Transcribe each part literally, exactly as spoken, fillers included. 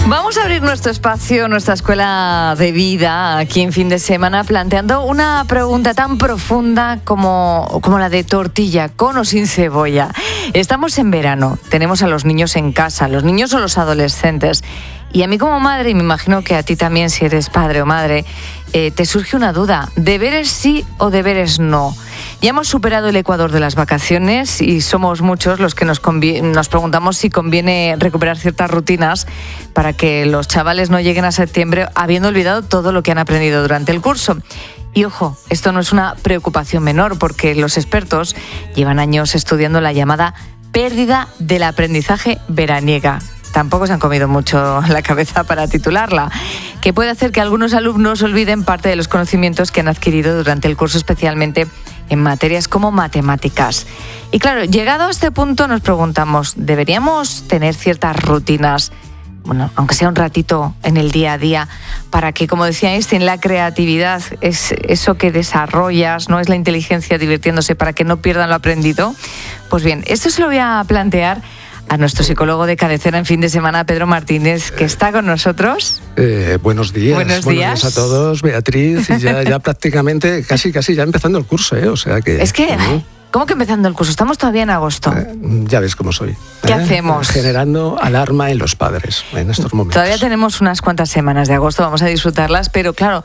Vamos a abrir nuestro espacio, nuestra escuela de vida aquí en Fin de Semana, planteando una pregunta tan profunda como, como la de tortilla, con o sin cebolla. Estamos en verano, tenemos a los niños en casa, los niños o los adolescentes. Y a mí como madre, y me imagino que a ti también si eres padre o madre, eh, te surge una duda, ¿deberes sí o deberes no? Ya hemos superado el ecuador de las vacaciones y somos muchos los que nos, convi- nos preguntamos si conviene recuperar ciertas rutinas para que los chavales no lleguen a septiembre habiendo olvidado todo lo que han aprendido durante el curso. Y ojo, esto no es una preocupación menor porque los expertos llevan años estudiando la llamada pérdida del aprendizaje veraniega. Tampoco se han comido mucho la cabeza para titularla, que puede hacer que algunos alumnos olviden parte de los conocimientos que han adquirido durante el curso, especialmente en materias como matemáticas. Y claro, llegado a este punto nos preguntamos, ¿deberíamos tener ciertas rutinas, bueno, aunque sea un ratito en el día a día, para que, como decía Einstein, la creatividad es eso que desarrollas, no es la inteligencia divirtiéndose, para que no pierdan lo aprendido? Pues bien, esto se lo voy a plantear a nuestro psicólogo de cabecera en Fin de Semana, Pedro Martínez, que está con nosotros. Eh, buenos días. Buenos días. Buenos días a todos, Beatriz. Y ya, ya prácticamente, casi casi ya empezando el curso, ¿eh? O sea que... Es que, ¿no? ¿Cómo que empezando el curso? Estamos todavía en agosto. Eh, ya ves cómo soy. ¿Qué ¿eh? hacemos? Generando alarma en los padres en estos momentos. Todavía tenemos unas cuantas semanas de agosto, vamos a disfrutarlas, pero claro,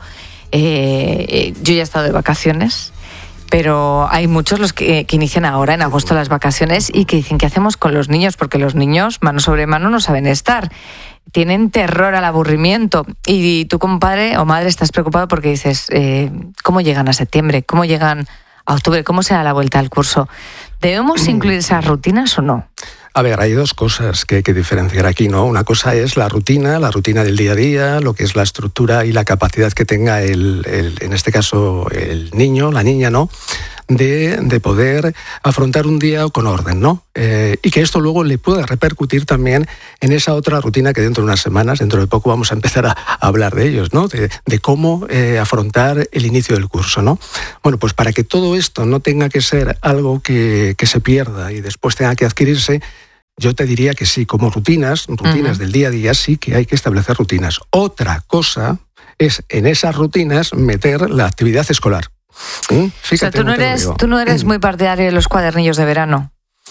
eh, eh, yo ya he estado de vacaciones, pero hay muchos los que, que inician ahora en agosto las vacaciones y que dicen, ¿qué hacemos con los niños? Porque los niños, mano sobre mano, no saben estar. Tienen terror al aburrimiento. Y tú como padre o madre estás preocupado porque dices, eh, ¿cómo llegan a septiembre? ¿Cómo llegan a octubre? ¿Cómo será la vuelta al curso? ¿Debemos incluir esas rutinas o no? A ver, hay dos cosas que hay que diferenciar aquí, ¿no? Una cosa es la rutina, la rutina del día a día, lo que es la estructura y la capacidad que tenga el, el en este caso, el niño, la niña, ¿no? De, de poder afrontar un día con orden, ¿no? Eh, y que esto luego le pueda repercutir también en esa otra rutina que dentro de unas semanas, dentro de poco vamos a empezar a, a hablar de ellos, ¿no? De, de cómo eh, afrontar el inicio del curso, ¿no? Bueno, pues para que todo esto no tenga que ser algo que, que se pierda y después tenga que adquirirse, yo te diría que sí, como rutinas, rutinas uh-huh. del día a día, sí que hay que establecer rutinas. Otra cosa es en esas rutinas meter la actividad escolar. ¿Mm? Fíjate, o sea, tú no, eres, tú no eres muy partidario de los cuadernillos de verano.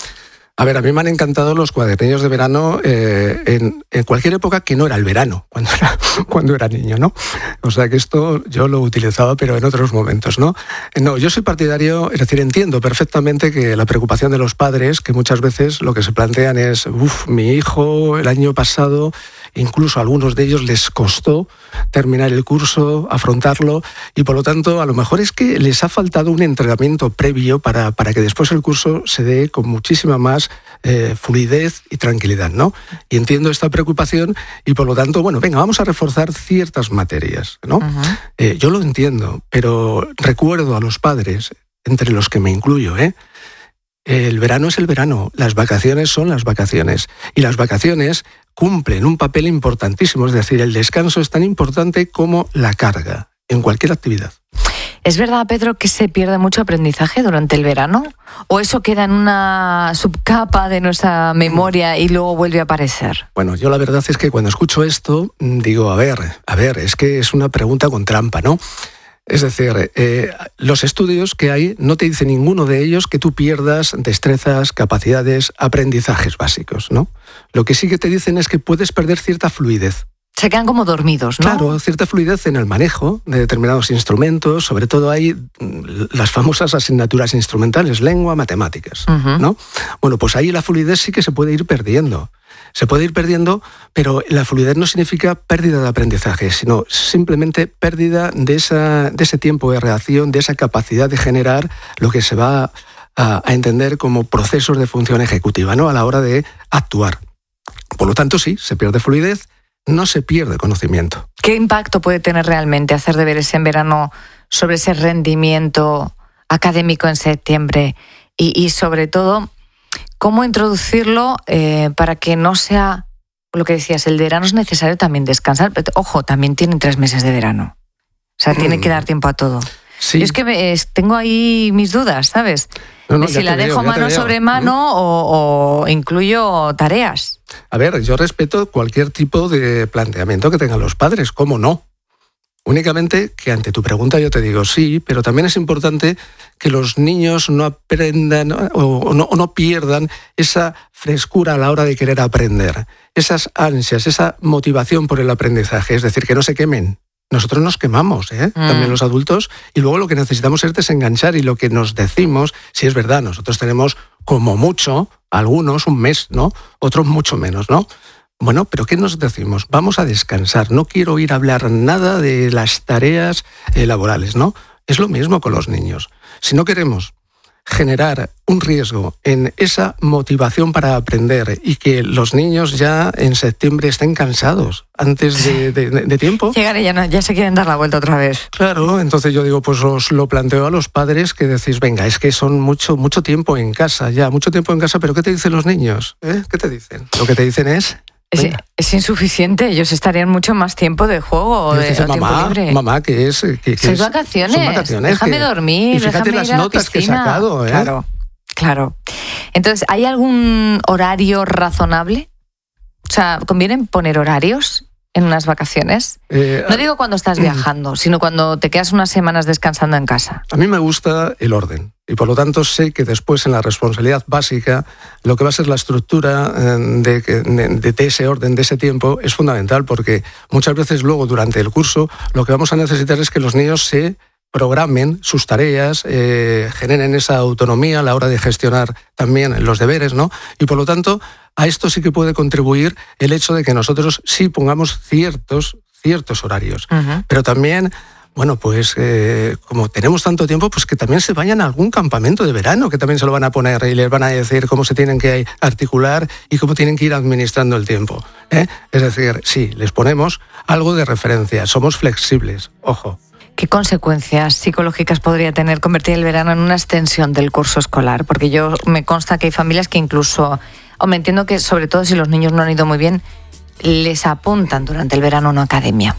A ver, a mí me han encantado los cuadernillos de verano eh, en, en cualquier época que no era el verano, cuando era, cuando era niño, ¿no? O sea que esto yo lo utilizaba, pero en otros momentos, ¿no? No, yo soy partidario, es decir, entiendo perfectamente que la preocupación de los padres, que muchas veces lo que se plantean es, uff, mi hijo el año pasado, incluso a algunos de ellos les costó terminar el curso, afrontarlo, y por lo tanto a lo mejor es que les ha faltado un entrenamiento previo para, para que después el curso se dé con muchísima más eh, fluidez y tranquilidad, ¿no? Y entiendo esta preocupación y por lo tanto, bueno, venga, vamos a reforzar ciertas materias, ¿no? Uh-huh. Eh, yo lo entiendo, pero recuerdo a los padres, entre los que me incluyo, ¿eh? El verano es el verano, las vacaciones son las vacaciones y las vacaciones cumplen un papel importantísimo, es decir, el descanso es tan importante como la carga en cualquier actividad. ¿Es verdad, Pedro, que se pierde mucho aprendizaje durante el verano? ¿O eso queda en una subcapa de nuestra memoria y luego vuelve a aparecer? Bueno, yo la verdad es que cuando escucho esto digo, a ver, a ver, es que es una pregunta con trampa, ¿no? Es decir, eh, los estudios que hay no te dicen ninguno de ellos que tú pierdas destrezas, capacidades, aprendizajes básicos, ¿no? Lo que sí que te dicen es que puedes perder cierta fluidez. Se quedan como dormidos, ¿no? Claro, cierta fluidez en el manejo de determinados instrumentos, sobre todo hay las famosas asignaturas instrumentales, lengua, matemáticas, uh-huh. ¿no? Bueno, pues ahí la fluidez sí que se puede ir perdiendo. Se puede ir perdiendo, pero la fluidez no significa pérdida de aprendizaje, sino simplemente pérdida de, esa, de ese tiempo de reacción, de esa capacidad de generar lo que se va a, a entender como procesos de función ejecutiva, ¿no? A la hora de actuar. Por lo tanto, sí, se pierde fluidez, no se pierde conocimiento. ¿Qué impacto puede tener realmente hacer deberes en verano sobre ese rendimiento académico en septiembre? Y, y sobre todo, ¿cómo introducirlo eh, para que no sea lo que decías? El verano es necesario también descansar. Pero, ojo, también tienen tres meses de verano. O sea, mm. tiene que dar tiempo a todo. Sí. Yo es que me, es, tengo ahí mis dudas, ¿sabes? No, no, de si la veo, dejo mano sobre mano ¿Mm? o, o incluyo tareas. A ver, yo respeto cualquier tipo de planteamiento que tengan los padres, ¿cómo no? Únicamente que ante tu pregunta yo te digo sí, pero también es importante que los niños no aprendan o no, o no pierdan esa frescura a la hora de querer aprender, esas ansias, esa motivación por el aprendizaje, es decir, que no se quemen. Nosotros nos quemamos, ¿eh? Mm. También los adultos, y luego lo que necesitamos es desenganchar, y lo que nos decimos, si es verdad, nosotros tenemos como mucho, algunos un mes, ¿no? Otros mucho menos, ¿no? Bueno, pero ¿qué nos decimos? Vamos a descansar, no quiero ir a hablar nada de las tareas eh, laborales, ¿no? Es lo mismo con los niños. Si no queremos generar un riesgo en esa motivación para aprender y que los niños ya en septiembre estén cansados antes de, de, de tiempo. Llegar y ya, no, ya se quieren dar la vuelta otra vez. Claro, entonces yo digo, pues os lo planteo a los padres que decís, venga, es que son mucho, mucho tiempo en casa, ya, mucho tiempo en casa, pero ¿qué te dicen los niños? ¿Eh? ¿Qué te dicen? Lo que te dicen es... Es, es insuficiente, ellos estarían mucho más tiempo de juego o de dice, o mamá, tiempo libre. Mamá, que es... Que, que son, es vacaciones, son vacaciones, déjame que, dormir, y fíjate déjame las ir a la notas que he piscina. sacado, ¿eh? Claro, claro. Entonces, ¿hay algún horario razonable? O sea, ¿conviene poner horarios en unas vacaciones? Eh, no digo cuando estás viajando, sino cuando te quedas unas semanas descansando en casa. A mí me gusta el orden. Y por lo tanto sé que después en la responsabilidad básica lo que va a ser la estructura de, de, de ese orden, de ese tiempo, es fundamental, porque muchas veces luego durante el curso lo que vamos a necesitar es que los niños se programen sus tareas, eh, generen esa autonomía a la hora de gestionar también los deberes, ¿no? Y por lo tanto a esto sí que puede contribuir el hecho de que nosotros sí pongamos ciertos, ciertos horarios, uh-huh. pero también... Bueno, pues eh, como tenemos tanto tiempo, pues que también se vayan a algún campamento de verano, que también se lo van a poner y les van a decir cómo se tienen que articular y cómo tienen que ir administrando el tiempo, ¿eh? Es decir, sí, les ponemos algo de referencia, somos flexibles, ojo. ¿Qué consecuencias psicológicas podría tener convertir el verano en una extensión del curso escolar? Porque yo me consta que hay familias que incluso, o me entiendo que sobre todo si los niños no han ido muy bien, les apuntan durante el verano a una academia.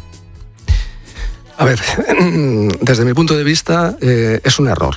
A ver, desde mi punto de vista eh, es un error.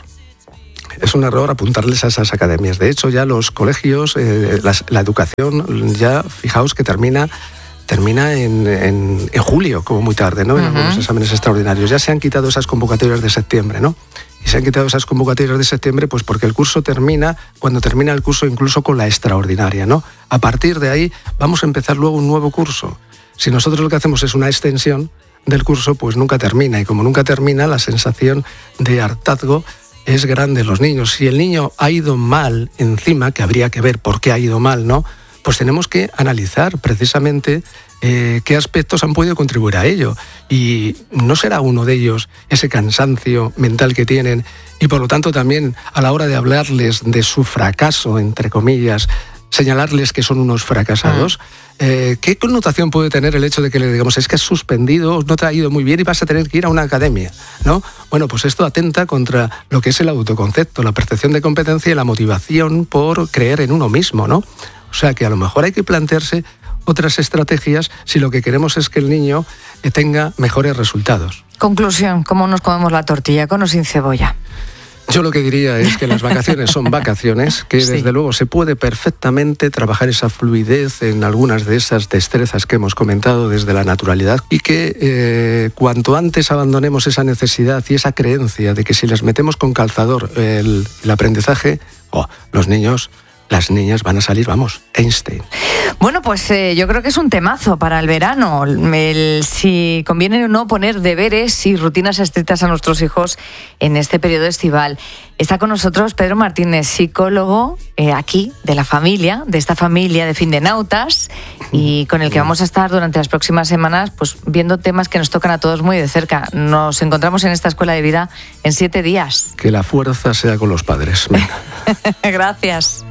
Es un error apuntarles a esas academias. De hecho, ya los colegios, eh, la, la educación, ya fijaos que termina, termina en, en, en julio, como muy tarde, ¿no? En uh-huh. algunos exámenes extraordinarios. Ya se han quitado esas convocatorias de septiembre, ¿no? Y se han quitado esas convocatorias de septiembre pues porque el curso termina, cuando termina el curso incluso con la extraordinaria, ¿no? A partir de ahí vamos a empezar luego un nuevo curso. Si nosotros lo que hacemos es una extensión del curso, pues nunca termina, y como nunca termina, la sensación de hartazgo es grande en los niños. Si el niño ha ido mal encima, que habría que ver por qué ha ido mal, ¿no? Pues tenemos que analizar precisamente eh, qué aspectos han podido contribuir a ello, y no será uno de ellos ese cansancio mental que tienen, y por lo tanto también a la hora de hablarles de su fracaso, entre comillas, señalarles que son unos fracasados, eh, ¿qué connotación puede tener el hecho de que le digamos es que has suspendido, no te ha ido muy bien y vas a tener que ir a una academia, ¿no? Bueno, pues esto atenta contra lo que es el autoconcepto, la percepción de competencia y la motivación por creer en uno mismo, ¿no? O sea que a lo mejor hay que plantearse otras estrategias si lo que queremos es que el niño tenga mejores resultados. Conclusión, ¿cómo nos comemos la tortilla, con o sin cebolla? Yo lo que diría es que las vacaciones son vacaciones, que sí. Desde luego se puede perfectamente trabajar esa fluidez en algunas de esas destrezas que hemos comentado desde la naturalidad, y que eh, cuanto antes abandonemos esa necesidad y esa creencia de que si les metemos con calzador el, el aprendizaje, oh, los niños... Las niñas van a salir, vamos, Einstein. Bueno, pues eh, yo creo que es un temazo para el verano. El, si conviene o no poner deberes y rutinas estrictas a nuestros hijos en este periodo estival. Está con nosotros Pedro Martínez, psicólogo eh, aquí, de la familia, de esta familia de Findenautas, y con el que vamos a estar durante las próximas semanas pues viendo temas que nos tocan a todos muy de cerca. Nos encontramos en esta escuela de vida en siete días. Que la fuerza sea con los padres. Gracias.